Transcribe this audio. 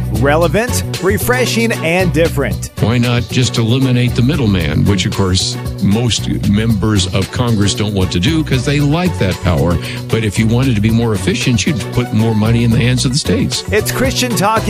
Relevant, refreshing, and different. Why not just eliminate the middleman, which, of course, most members of Congress don't want to do because they like that power. But if you wanted to be more efficient, you'd put more money in the hands of the states. It's Christian Talk